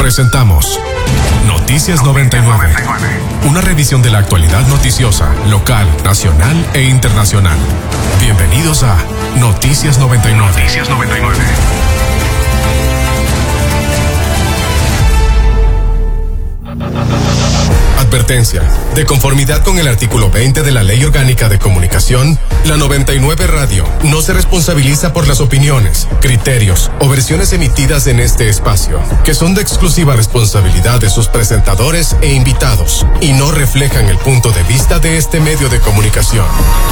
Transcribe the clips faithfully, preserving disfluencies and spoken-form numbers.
Presentamos Noticias noventa y nueve, una revisión de la actualidad noticiosa, local, nacional e internacional. Bienvenidos a Noticias noventa y nueve. Noticias noventa y nueve. Advertencia. De conformidad con el artículo veinte de la Ley Orgánica de Comunicación, la noventa y nueve Radio no se responsabiliza por las opiniones, criterios o versiones emitidas en este espacio, que son de exclusiva responsabilidad de sus presentadores e invitados, y no reflejan el punto de vista de este medio de comunicación.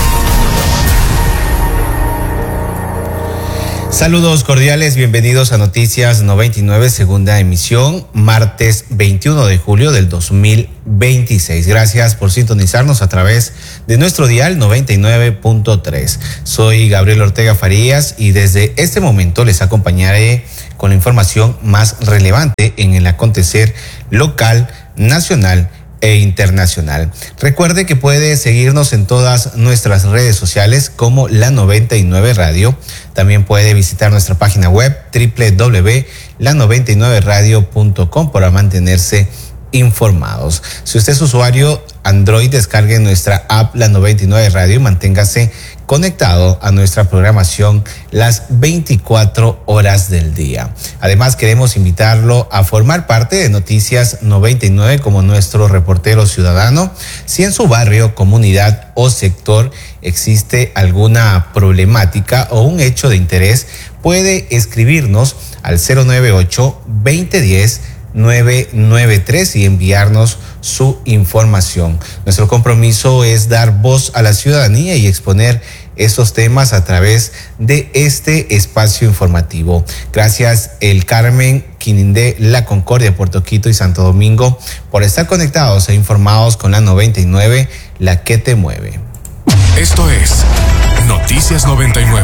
Saludos cordiales, bienvenidos a Noticias noventa y nueve, segunda emisión, martes veintiuno de julio del dos mil veintiséis. Gracias por sintonizarnos a través de nuestro dial noventa y nueve punto tres. Soy Gabriel Ortega Farías y desde este momento les acompañaré con la información más relevante en el acontecer local, nacional e internacional. Recuerde que puede seguirnos en todas nuestras redes sociales como La noventa y nueve Radio. También puede visitar nuestra página web doble u doble u doble u punto la noventa y nueve radio punto com para mantenerse informados. Si usted es usuario Android, descargue nuestra app La noventa y nueve Radio y manténgase conectado a nuestra programación las veinticuatro horas del día. Además, queremos invitarlo a formar parte de Noticias noventa y nueve como nuestro reportero ciudadano. Si en su barrio, comunidad o sector existe alguna problemática o un hecho de interés, puede escribirnos al cero nueve ocho, veinte diez, nueve nueve tres y enviarnos su información. Nuestro compromiso es dar voz a la ciudadanía y exponer estos temas a través de este espacio informativo. Gracias El Carmen, Quinindé, La Concordia, Puerto Quito y Santo Domingo por estar conectados e informados con la noventa y nueve, la que te mueve. Esto es Noticias noventa y nueve.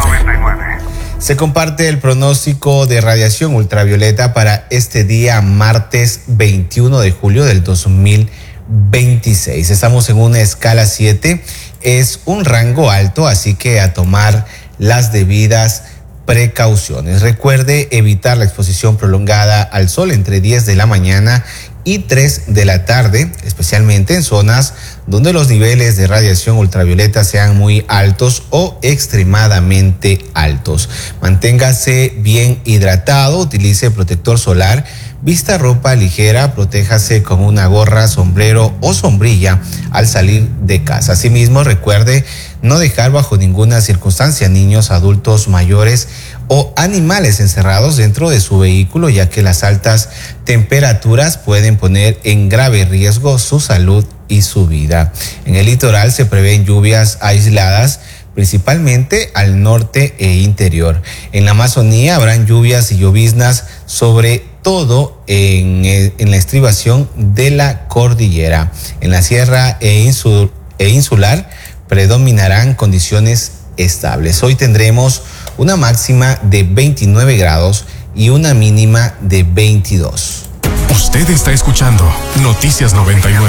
Se comparte el pronóstico de radiación ultravioleta para este día martes veintiuno de julio del dos mil veintiséis. Estamos en una escala siete, es un rango alto, así que a tomar las debidas precauciones. Recuerde evitar la exposición prolongada al sol entre diez de la mañana y tres de la tarde, especialmente en zonas donde los niveles de radiación ultravioleta sean muy altos o extremadamente altos. Manténgase bien hidratado, utilice protector solar, vista ropa ligera, protéjase con una gorra, sombrero o sombrilla al salir de casa. Asimismo, recuerde no dejar bajo ninguna circunstancia niños, adultos mayores o animales encerrados dentro de su vehículo, ya que las altas temperaturas pueden poner en grave riesgo su salud y su vida. En el litoral se prevén lluvias aisladas, principalmente al norte e interior. En la Amazonía habrán lluvias y lloviznas, sobre todo en, en la estribación de la cordillera. En la sierra e, insul, e insular predominarán condiciones estables. Hoy tendremos una máxima de veintinueve grados y una mínima de veintidós. Usted está escuchando Noticias noventa y nueve.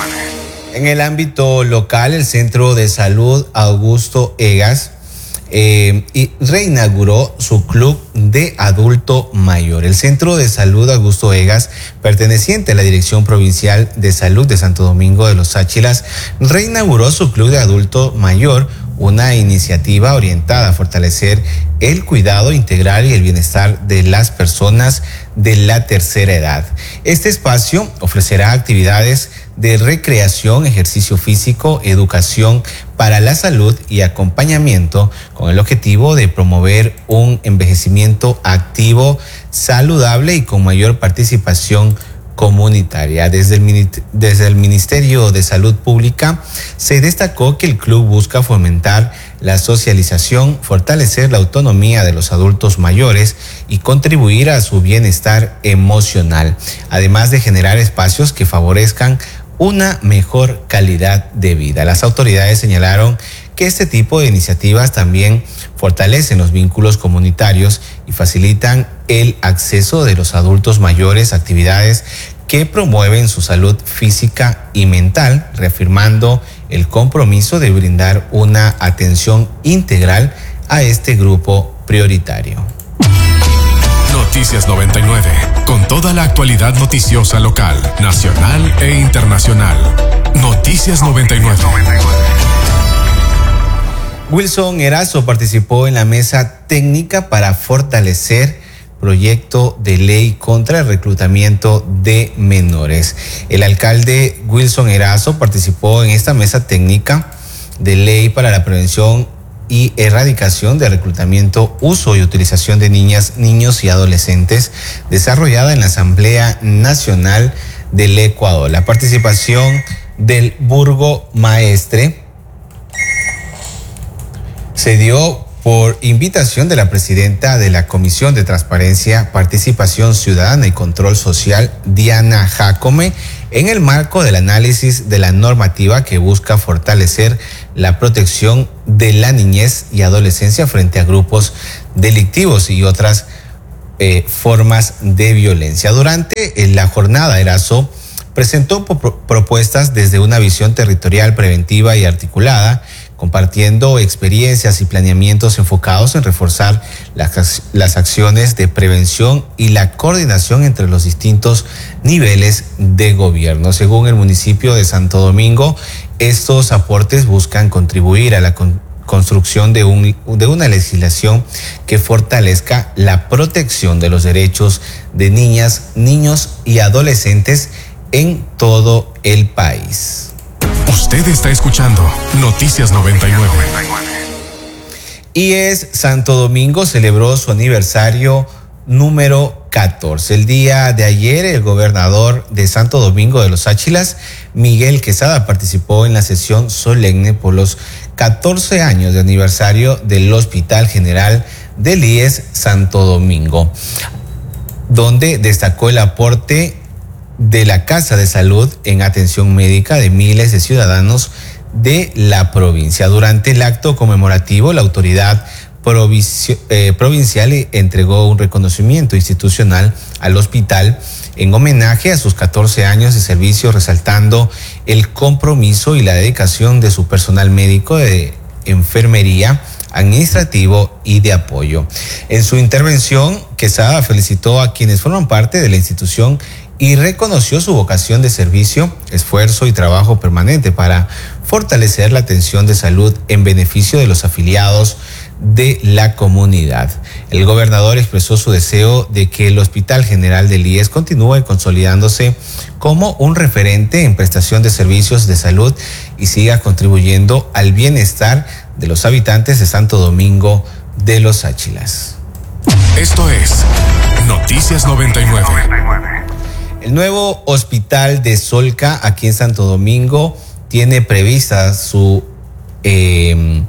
En el ámbito local, el Centro de Salud Augusto Egas eh, y reinauguró su club de adulto mayor. El Centro de Salud Augusto Egas, perteneciente a la Dirección Provincial de Salud de Santo Domingo de los Áchilas, reinauguró su club de adulto mayor, una iniciativa orientada a fortalecer el cuidado integral y el bienestar de las personas de la tercera edad. Este espacio ofrecerá actividades de recreación, ejercicio físico, educación para la salud y acompañamiento con el objetivo de promover un envejecimiento activo, saludable y con mayor participación comunitaria. Desde el, desde el Ministerio de Salud Pública se destacó que el club busca fomentar la socialización, fortalecer la autonomía de los adultos mayores y contribuir a su bienestar emocional, además de generar espacios que favorezcan una mejor calidad de vida. Las autoridades señalaron que este tipo de iniciativas también fortalecen los vínculos comunitarios y facilitan el acceso de los adultos mayores a actividades que promueven su salud física y mental, reafirmando el compromiso de brindar una atención integral a este grupo prioritario. Noticias noventa y nueve, con toda la actualidad noticiosa local, nacional e internacional. Noticias noventa y nueve. Wilson Erazo participó en la mesa técnica para fortalecer proyecto de ley contra el reclutamiento de menores. El alcalde Wilson Erazo participó en esta mesa técnica de ley para la prevención y erradicación de reclutamiento, uso y utilización de niñas, niños y adolescentes, desarrollada en la Asamblea Nacional del Ecuador. La participación del burgomaestre se dio por invitación de la presidenta de la Comisión de Transparencia, Participación Ciudadana y Control Social, Diana Jacome, en el marco del análisis de la normativa que busca fortalecer la protección de la niñez y adolescencia frente a grupos delictivos y otras eh, formas de violencia. Durante la jornada, Erazo presentó pro- propuestas desde una visión territorial preventiva y articulada, compartiendo experiencias y planeamientos enfocados en reforzar las, las acciones de prevención y la coordinación entre los distintos niveles de gobierno. Según el municipio de Santo Domingo, estos aportes buscan contribuir a la con, construcción de, un, de una legislación que fortalezca la protección de los derechos de niñas, niños y adolescentes en todo el país. Usted está escuchando Noticias noventa y nueve. I E S Santo Domingo celebró su aniversario número catorce. El día de ayer, el gobernador de Santo Domingo de los Áchilas, Miguel Quesada, participó en la sesión solemne por los catorce años de aniversario del Hospital General del I E S Santo Domingo, donde destacó el aporte de la Casa de Salud en atención médica de miles de ciudadanos de la provincia. Durante el acto conmemorativo, la autoridad provici- eh, provincial entregó un reconocimiento institucional al hospital en homenaje a sus catorce años de servicio, resaltando el compromiso y la dedicación de su personal médico, de enfermería, administrativo y de apoyo. En su intervención, Quesada felicitó a quienes forman parte de la institución y reconoció su vocación de servicio, esfuerzo y trabajo permanente para fortalecer la atención de salud en beneficio de los afiliados de la comunidad. El gobernador expresó su deseo de que el Hospital General del I E S continúe consolidándose como un referente en prestación de servicios de salud y siga contribuyendo al bienestar de los habitantes de Santo Domingo de los Áchilas. Esto es Noticias noventa y nueve. El nuevo hospital de Solca, aquí en Santo Domingo, tiene prevista su, eh,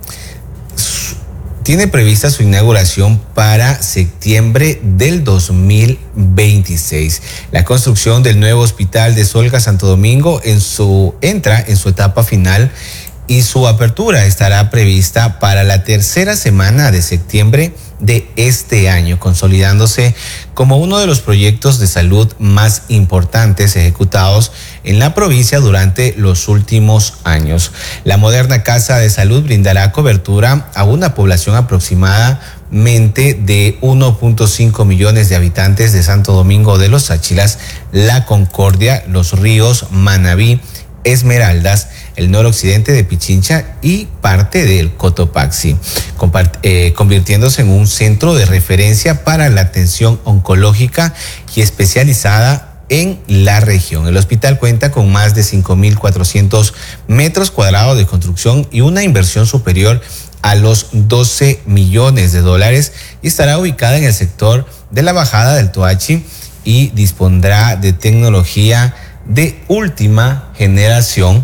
su tiene prevista su inauguración para septiembre del dos mil veintiséis. La construcción del nuevo hospital de Solca, Santo Domingo, en su entra en su etapa final y su apertura estará prevista para la tercera semana de septiembre de este año, consolidándose como uno de los proyectos de salud más importantes ejecutados en la provincia durante los últimos años. La moderna Casa de Salud brindará cobertura a una población aproximadamente de uno punto cinco millones de habitantes de Santo Domingo de los Áchilas, La Concordia, Los Ríos, Manabí, Esmeraldas, el noroccidente de Pichincha y parte del Cotopaxi, eh, convirtiéndose en un centro de referencia para la atención oncológica y especializada en la región. El hospital cuenta con más de cinco mil cuatrocientos metros cuadrados de construcción y una inversión superior a los doce millones de dólares y estará ubicada en el sector de la Bajada del Toachi y dispondrá de tecnología de última generación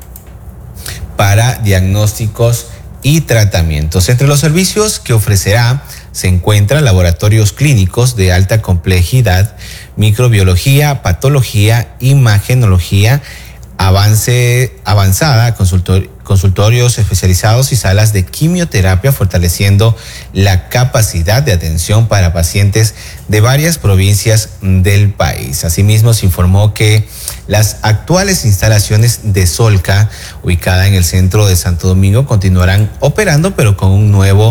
para diagnósticos y tratamientos. Entre los servicios que ofrecerá se encuentran laboratorios clínicos de alta complejidad, microbiología, patología, imagenología, avance, avanzada, consultor, consultorios especializados y salas de quimioterapia, fortaleciendo la capacidad de atención para pacientes de varias provincias del país. Asimismo, se informó que las actuales instalaciones de Solca, ubicada en el centro de Santo Domingo, continuarán operando, pero con un nuevo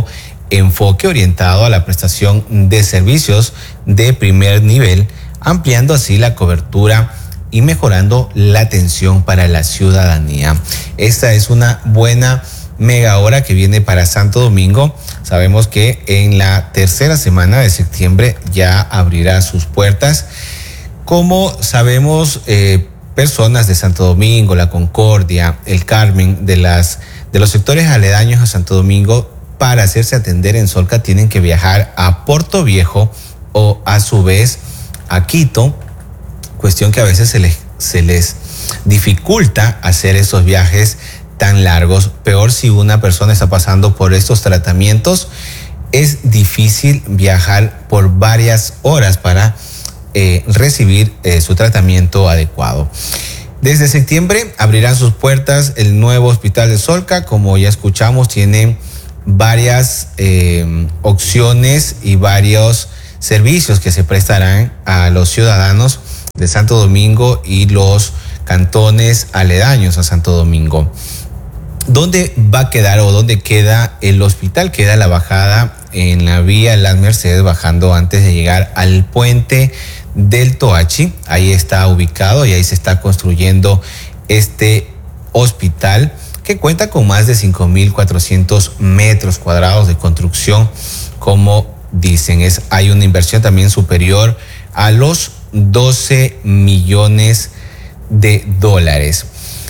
enfoque orientado a la prestación de servicios de primer nivel, ampliando así la cobertura y mejorando la atención para la ciudadanía. Esta es una buena mega hora que viene para Santo Domingo. Sabemos que en la tercera semana de septiembre ya abrirá sus puertas. Como sabemos, eh, personas de Santo Domingo, La Concordia, El Carmen, de las de los sectores aledaños a Santo Domingo, para hacerse atender en Solca tienen que viajar a Puerto Viejo o a su vez a Quito, cuestión que a veces se les, se les dificulta hacer esos viajes tan largos. Peor si una persona está pasando por estos tratamientos, es difícil viajar por varias horas para eh, recibir eh, su tratamiento adecuado. Desde septiembre abrirán sus puertas el nuevo Hospital de Solca. Como ya escuchamos, tiene varias eh, opciones y varios servicios que se prestarán a los ciudadanos de Santo Domingo y los cantones aledaños a Santo Domingo. ¿Dónde va a quedar o dónde queda el hospital? Queda a la bajada en la vía Las Mercedes, bajando antes de llegar al puente del Toachi. Ahí está ubicado y ahí se está construyendo este hospital, que cuenta con más de cinco mil cuatrocientos metros cuadrados de construcción. Como dicen, es, hay una inversión también superior a los doce millones de dólares.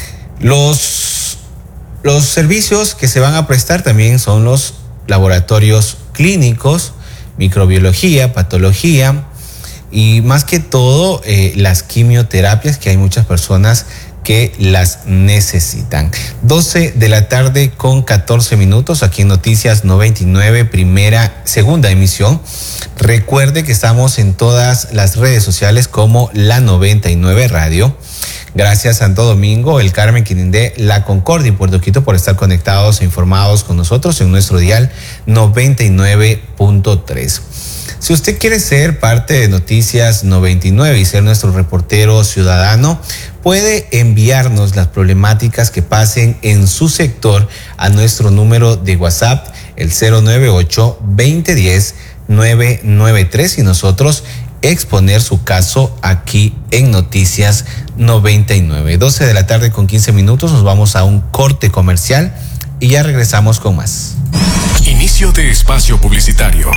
Los, los servicios que se van a prestar también son los laboratorios clínicos, microbiología, patología y más que todo eh, las quimioterapias, que hay muchas personas que las necesitan. doce de la tarde con catorce minutos aquí en Noticias noventa y nueve, primera, segunda emisión. Recuerde que estamos en todas las redes sociales como La noventa y nueve Radio. Gracias Santo Domingo, El Carmen, Quirindé, La Concordia y Puerto Quito por estar conectados e informados con nosotros en nuestro dial noventa y nueve punto tres. Si usted quiere ser parte de Noticias noventa y nueve y ser nuestro reportero ciudadano, puede enviarnos las problemáticas que pasen en su sector a nuestro número de WhatsApp, el cero nueve ocho, veinte diez, nueve nueve tres, y nosotros exponer su caso aquí en Noticias noventa y nueve. doce de la tarde con quince minutos, nos vamos a un corte comercial y ya regresamos con más. Inicio de espacio publicitario.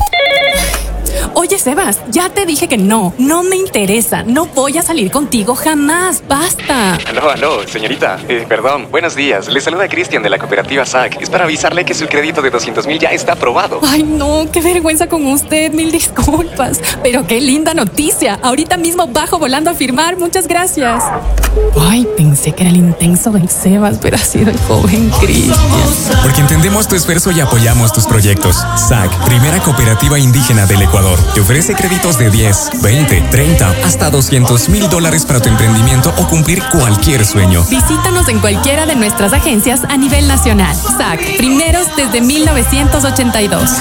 Oye, Sebas, ya te dije que no, no me interesa, no voy a salir contigo jamás, basta. Aló, aló, señorita, eh, perdón, buenos días, le saluda Cristian de la cooperativa S A C, es para avisarle que su crédito de doscientos mil ya está aprobado. Ay, no, qué vergüenza con usted, mil disculpas, pero qué linda noticia, ahorita mismo bajo volando a firmar, muchas gracias. Ay, pensé que era el intenso del Sebas, pero ha sido el joven Cristian. Porque entendemos tu esfuerzo y apoyamos tus proyectos. S A C, primera cooperativa indígena del Ecuador, te ofrece créditos de diez, veinte, treinta, hasta doscientos mil dólares para tu emprendimiento o cumplir cualquier sueño. Visítanos en cualquiera de nuestras agencias a nivel nacional. S A C, primeros desde mil novecientos ochenta y dos.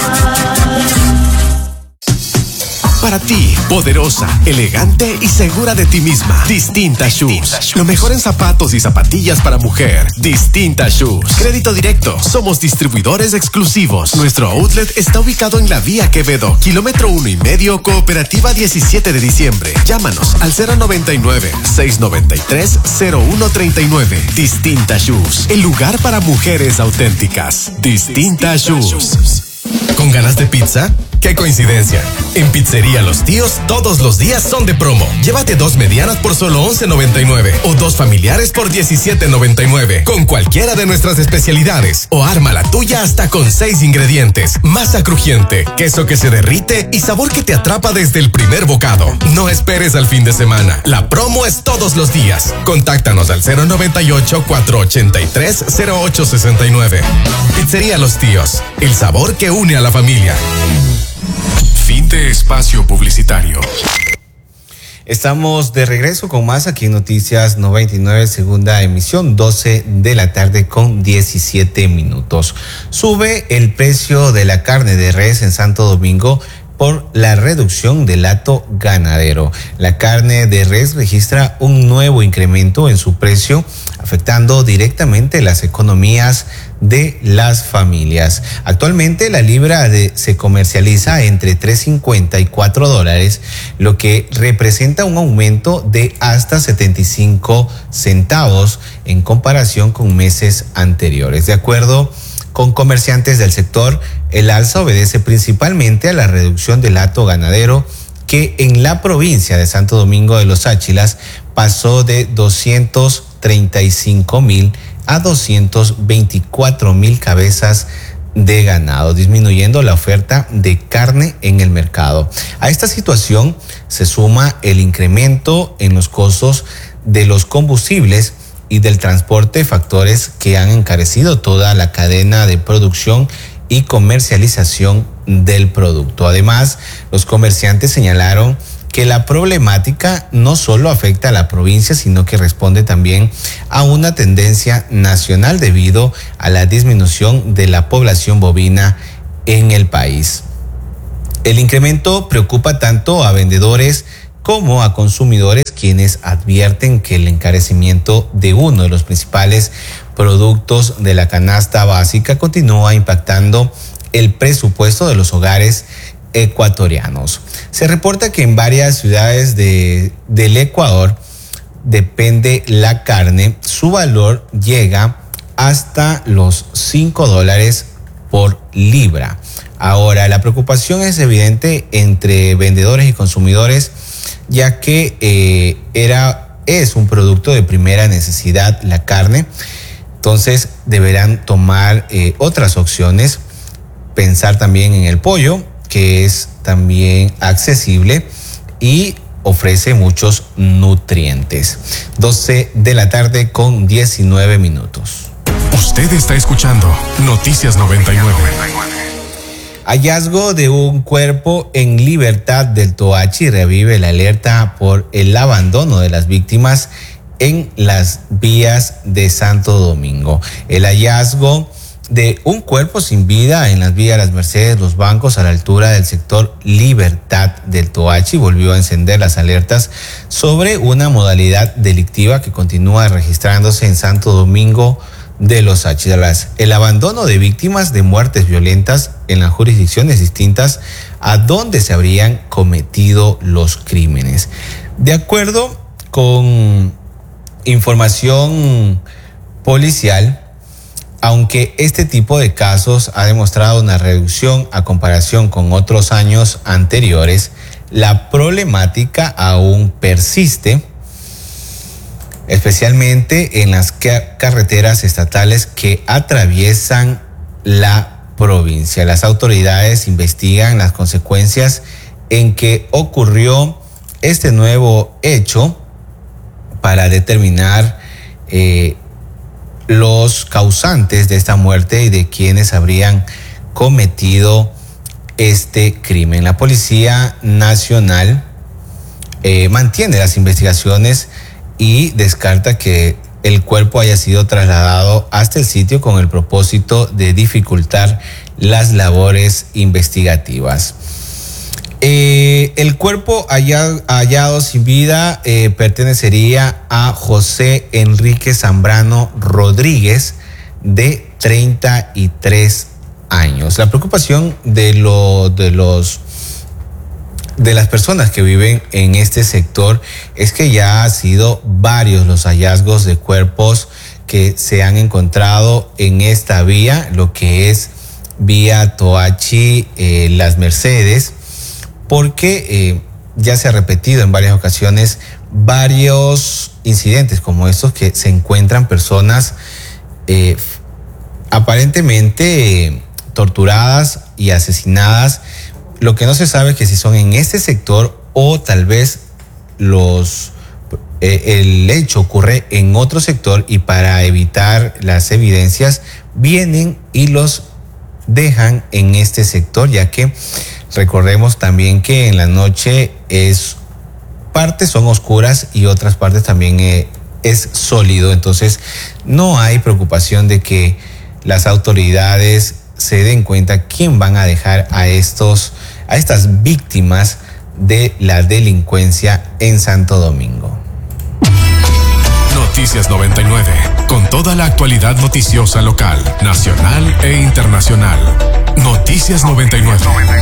Para ti, poderosa, elegante y segura de ti misma. Distinta Shoes. Lo mejor en zapatos y zapatillas para mujer. Distinta Shoes. Crédito directo. Somos distribuidores exclusivos. Nuestro outlet está ubicado en la vía Quevedo, kilómetro uno y medio, cooperativa diecisiete de diciembre. Llámanos al cero noventa y nueve, seiscientos noventa y tres, cero uno treinta y nueve. Distinta Shoes. El lugar para mujeres auténticas. Distinta Shoes. ¿Con ganas de pizza? ¡Qué coincidencia! En Pizzería Los Tíos, todos los días son de promo. Llévate dos medianas por solo once noventa y nueve o dos familiares por diecisiete noventa y nueve. Con cualquiera de nuestras especialidades. O arma la tuya hasta con seis ingredientes. Masa crujiente, queso que se derrite y sabor que te atrapa desde el primer bocado. No esperes al fin de semana. La promo es todos los días. Contáctanos al cero noventa y ocho, cuatrocientos ochenta y tres, cero ocho sesenta y nueve. Pizzería Los Tíos. El sabor que une a la familia. Fin de espacio publicitario. Estamos de regreso con más aquí en Noticias noventa y nueve, segunda emisión, doce de la tarde con diecisiete minutos. Sube el precio de la carne de res en Santo Domingo, por la reducción del hato ganadero. La carne de res registra un nuevo incremento en su precio, afectando directamente las economías de las familias. Actualmente la libra de, se comercializa entre tres cincuenta y cuatro dólares, lo que representa un aumento de hasta setenta y cinco centavos en comparación con meses anteriores. De acuerdo con comerciantes del sector, el alza obedece principalmente a la reducción del hato ganadero, que en la provincia de Santo Domingo de los Áchilas pasó de doscientos treinta y cinco mil a doscientos veinticuatro mil cabezas de ganado, disminuyendo la oferta de carne en el mercado. A esta situación se suma el incremento en los costos de los combustibles y del transporte, factores que han encarecido toda la cadena de producción y comercialización del producto. Además, los comerciantes señalaron que la problemática no solo afecta a la provincia, sino que responde también a una tendencia nacional debido a la disminución de la población bovina en el país. El incremento preocupa tanto a vendedores como a consumidores, quienes advierten que el encarecimiento de uno de los principales productos de la canasta básica continúa impactando el presupuesto de los hogares ecuatorianos. Se reporta que en varias ciudades de, del Ecuador, depende la carne, su valor llega hasta los cinco dólares por libra. Ahora, la preocupación es evidente entre vendedores y consumidores, ya que eh, era, es un producto de primera necesidad la carne. Entonces deberán tomar eh, otras opciones, pensar también en el pollo, que es también accesible y ofrece muchos nutrientes. doce de la tarde con diecinueve minutos. Usted está escuchando Noticias noventa y nueve. Hallazgo de un cuerpo en Libertad del Toachi revive la alerta por el abandono de las víctimas en las vías de Santo Domingo. El hallazgo de un cuerpo sin vida en las vías Las Mercedes, Los Bancos, a la altura del sector Libertad del Toachi, volvió a encender las alertas sobre una modalidad delictiva que continúa registrándose en Santo Domingo de los Áchilas. El abandono de víctimas de muertes violentas en las jurisdicciones distintas a donde se habrían cometido los crímenes. De acuerdo con información policial, aunque este tipo de casos ha demostrado una reducción a comparación con otros años anteriores, la problemática aún persiste, especialmente en las carreteras estatales que atraviesan la provincia. Las autoridades investigan las consecuencias en que ocurrió este nuevo hecho para determinar eh, los causantes de esta muerte y de quienes habrían cometido este crimen. La Policía Nacional eh, mantiene las investigaciones y descarta que el cuerpo haya sido trasladado hasta el sitio con el propósito de dificultar las labores investigativas. Eh, el cuerpo hallado, hallado sin vida eh, pertenecería a José Enrique Zambrano Rodríguez, de treinta y tres años. La preocupación de, lo, de los de las personas que viven en este sector es que ya han sido varios los hallazgos de cuerpos que se han encontrado en esta vía, lo que es vía Toachi, eh, Las Mercedes, porque eh, ya se ha repetido en varias ocasiones varios incidentes como estos, que se encuentran personas eh, aparentemente eh, torturadas y asesinadas. Lo que no se sabe es que si son en este sector o tal vez los eh, el hecho ocurre en otro sector, y para evitar las evidencias vienen y los dejan en este sector, ya que recordemos también que en la noche es partes son oscuras y otras partes también eh, es sólido. Entonces no hay preocupación de que las autoridades se den cuenta quién van a dejar a estos a estas víctimas de la delincuencia en Santo Domingo. Noticias noventa y nueve, con toda la actualidad noticiosa local, nacional e internacional. Noticias noventa y nueve.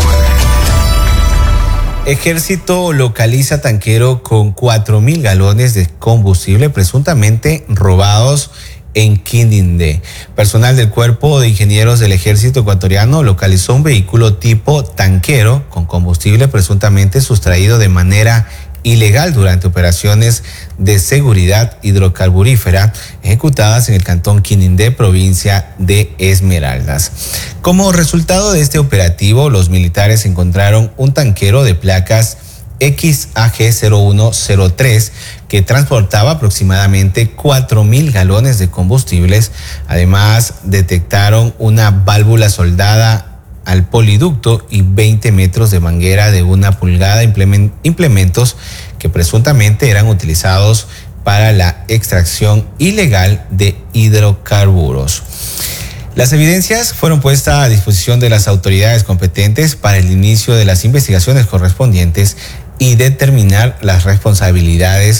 Ejército localiza tanquero con cuatro mil galones de combustible presuntamente robados en Quindindé. Personal del Cuerpo de Ingenieros del Ejército Ecuatoriano localizó un vehículo tipo tanquero con combustible presuntamente sustraído de manera ilegal durante operaciones de seguridad hidrocarburífera ejecutadas en el cantón Quindindé, provincia de Esmeraldas. Como resultado de este operativo, los militares encontraron un tanquero de placas X A G cero uno cero tres que transportaba aproximadamente cuatro mil galones de combustibles. Además, detectaron una válvula soldada al poliducto y veinte metros de manguera de una pulgada, implementos que presuntamente eran utilizados para la extracción ilegal de hidrocarburos. Las evidencias fueron puestas a disposición de las autoridades competentes para el inicio de las investigaciones correspondientes y determinar las responsabilidades